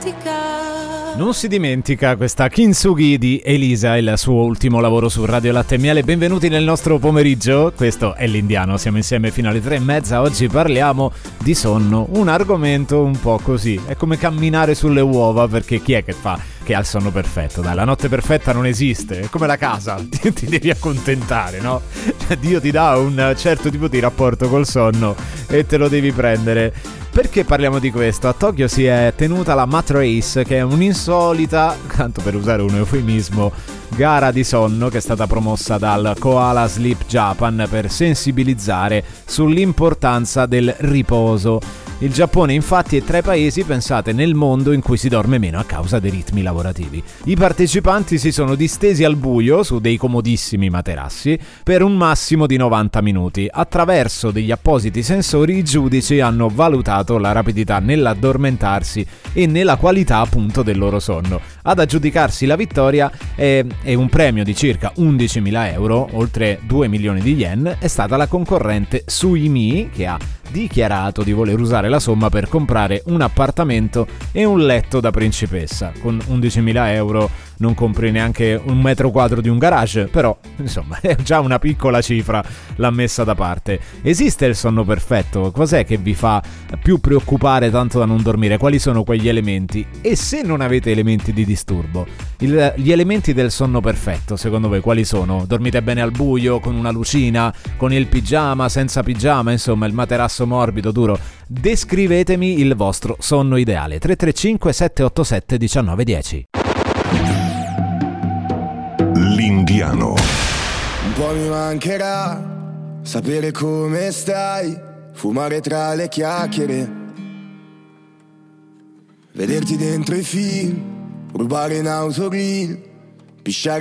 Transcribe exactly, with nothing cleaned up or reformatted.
Non si dimentica questa Kintsugi di Elisa, il suo ultimo lavoro su Radio Latte e Miele. Benvenuti nel nostro pomeriggio, questo è l'Indiano, siamo insieme fino alle tre e mezza. Oggi parliamo di sonno, un argomento un po' così, è come camminare sulle uova, perché chi è che fa che ha il sonno perfetto? Dai, la notte perfetta non esiste, è come la casa, ti, ti devi accontentare, no? Dio ti dà un certo tipo di rapporto col sonno e te lo devi prendere. Perché parliamo di questo? A Tokyo si è tenuta la Mat Race, che è un'insolita, tanto per usare un eufemismo, gara di sonno che è stata promossa dal Koala Sleep Japan per sensibilizzare sull'importanza del riposo. Il Giappone infatti è tra i paesi, pensate, nel mondo in cui si dorme meno a causa dei ritmi lavorativi. I partecipanti si sono distesi al buio su dei comodissimi materassi per un massimo di novanta minuti. Attraverso degli appositi sensori i giudici hanno valutato la rapidità nell'addormentarsi e nella qualità appunto del loro sonno. Ad aggiudicarsi la vittoria è, è un premio di circa undicimila euro, oltre due milioni di yen, è stata la concorrente Suimi, che ha dichiarato di voler usare la somma per comprare un appartamento e un letto da principessa. Con undicimila euro non compri neanche un metro quadro di un garage, però insomma è già una piccola cifra, l'ha messa da parte. Esiste il sonno perfetto? Cos'è che vi fa più preoccupare tanto da non dormire? Quali sono quegli elementi? E se non avete elementi di disturbo, il, gli elementi del sonno perfetto secondo voi quali sono? Dormite bene al buio, con una lucina, con il pigiama, senza pigiama, insomma il materasso morbido, duro? Descrivetemi il vostro sonno ideale. Tre tre cinque sette otto sette uno nove uno zero. L'Indiano. Un po' mi mancherà sapere come stai, fumare tra le chiacchiere, vederti dentro i film, rubare in autogrill, pisciare